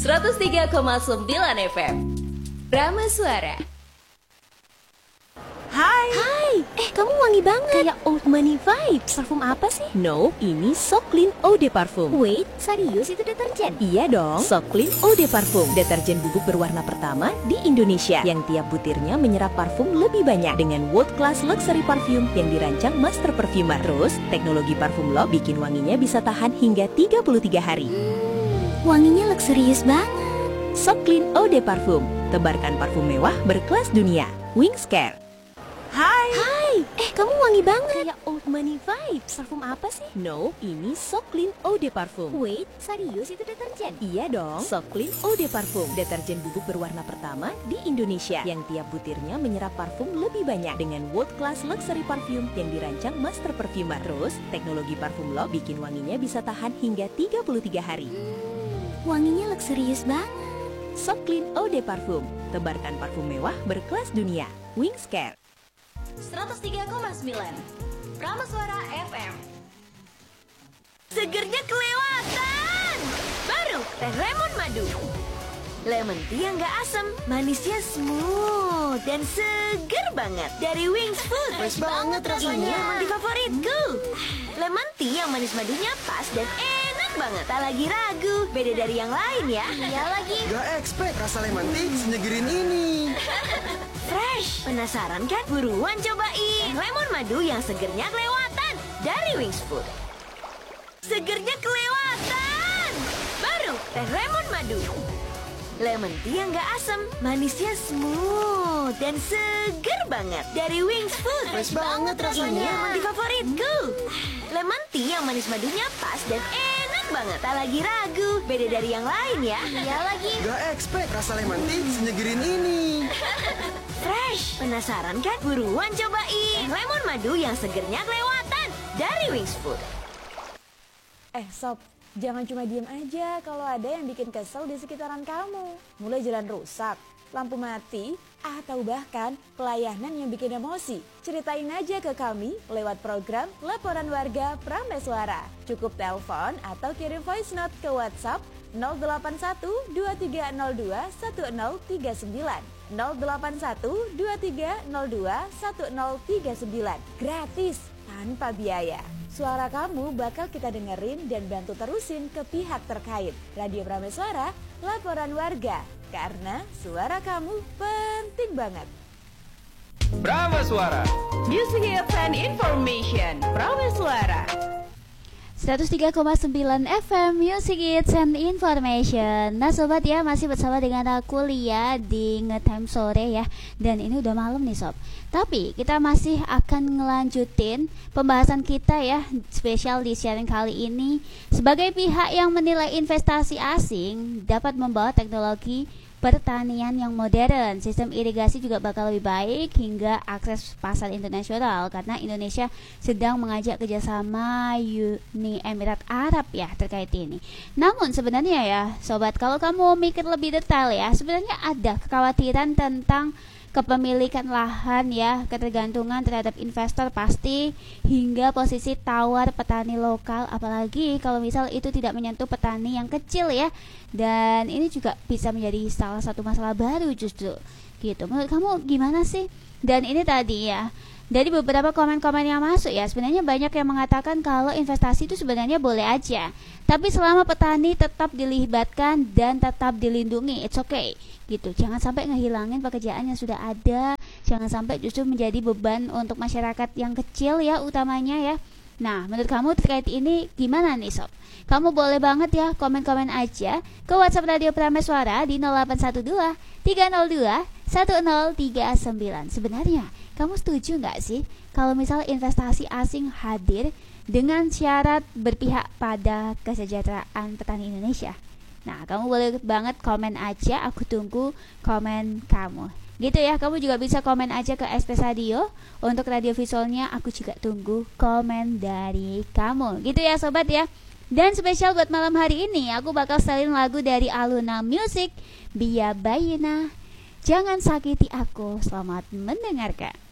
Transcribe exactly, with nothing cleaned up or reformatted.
seratus tiga koma sembilan F M Prama Suara. Hai. Hai, eh kamu wangi banget. Kayak old money vibes. Parfum apa sih? No, ini So Clean Eau de Parfum. Wait, serius itu deterjen? Iya dong, So Clean Eau de Parfum, deterjen bubuk berwarna pertama di Indonesia yang tiap butirnya menyerap parfum lebih banyak dengan world class luxury parfum yang dirancang master perfumer. Terus, teknologi parfum lock bikin wanginya bisa tahan hingga tiga puluh tiga hari. Hmm, wanginya luxurious banget. So Clean Eau de Parfum, tebarkan parfum mewah berkelas dunia. Wings Care. Hai. Hai, eh kamu wangi banget. Kayak old money vibes. Parfum apa sih? No, ini So Clean Eau de Parfum. Wait, serius itu deterjen? Iya dong, So Clean Eau de Parfum, deterjen bubuk berwarna pertama di Indonesia yang tiap butirnya menyerap parfum lebih banyak dengan world class luxury parfum yang dirancang master perfumer. Terus, teknologi parfum lock bikin wanginya bisa tahan hingga tiga puluh tiga hari. Hmm, wanginya luxurious banget. So Clean Eau de Parfum, tebarkan parfum mewah berkelas dunia. Wings Care. seratus tiga koma sembilan Prama Suara F M. Segernya kelewatan. Baru teh lemon madu. Lemon tea yang gak asam, manisnya smooth dan seger banget. Dari Wings Food. Fresh banget rasanya. Ini lemon tea favoritku. Lemon tea yang manis madunya pas dan enak banget. Tak lagi ragu, beda dari yang lain ya. Iya lagi. Gak expect rasa lemon tea senyegerin ini. Fresh. Penasaran kan? Buruan cobain. Lemon madu yang segernya kelewatan. Dari Wings Food. Segernya kelewatan. Baru teh lemon madu. Lemon tea yang gak asam, manisnya smooth dan seger banget. Dari Wings Food. Fresh banget rasanya. Ini lemon tea favoritku. Lemon tea yang manis madunya pas dan enak banget. Tak lagi ragu, beda dari yang lain ya. Iya lagi. Gak expect rasa lemon tea senyegerin ini. Fresh. Penasaran kan? Buruan cobain. Lemon madu yang segernya kelewatan. Dari Wings Food. Eh sob, jangan cuma diem aja kalau ada yang bikin kesel di sekitaran kamu. Mulai jalan rusak, lampu mati, atau bahkan pelayanan yang bikin emosi. Ceritain aja ke kami lewat program Laporan Warga Prama Suara. Cukup telepon atau kirim voice note ke WhatsApp nol delapan satu dua tiga nol dua satu nol tiga sembilan. nol delapan satu dua tiga nol dua satu nol tiga sembilan. Gratis, tanpa biaya. Suara kamu bakal kita dengerin dan bantu terusin ke pihak terkait. Radio Prama Suara, Laporan Warga. Karena suara kamu penting banget. Prama Suara, Music Hits and Information Prama Suara. seratus tiga koma sembilan F M Music Hits and Information. Nah sobat ya, masih bersama dengan aku Lia di Ngetime Sore ya. Dan ini udah malam nih sob. Tapi kita masih akan ngelanjutin pembahasan kita ya, spesial di siaran kali ini. Sebagai pihak yang menilai investasi asing dapat membawa teknologi pertanian yang modern, sistem irigasi juga bakal lebih baik hingga akses pasar internasional karena Indonesia sedang mengajak kerjasama Uni Emirat Arab ya terkait ini. Namun sebenarnya ya sobat, kalau kamu mikir lebih detail ya, sebenarnya ada kekhawatiran tentang kepemilikan lahan ya, ketergantungan terhadap investor pasti, hingga posisi tawar petani lokal, apalagi kalau misal itu tidak menyentuh petani yang kecil ya. Dan ini juga bisa menjadi salah satu masalah baru justru gitu. Menurut kamu gimana sih? Dan ini tadi ya, dari beberapa komen-komen yang masuk ya, sebenarnya banyak yang mengatakan kalau investasi itu sebenarnya boleh aja, tapi selama petani tetap dilibatkan dan tetap dilindungi, it's okay gitu. Jangan sampai ngehilangin pekerjaan yang sudah ada, jangan sampai justru menjadi beban untuk masyarakat yang kecil ya utamanya ya. Nah, menurut kamu terkait ini gimana nih sob? Kamu boleh banget ya komen-komen aja ke WhatsApp Radio Prama Suara di nol delapan satu dua tiga nol dua satu nol tiga sembilan. Sebenarnya kamu setuju nggak sih kalau misal investasi asing hadir dengan syarat berpihak pada kesejahteraan petani Indonesia? Nah, kamu boleh banget komen aja, aku tunggu komen kamu. Gitu ya, kamu juga bisa komen aja ke Express Radio. Untuk radio visualnya aku juga tunggu komen dari kamu. Gitu ya sobat ya. Dan spesial buat malam hari ini, aku bakal setelin lagu dari Aluna Music, Bia Bayina, Jangan Sakiti Aku. Selamat mendengarkan.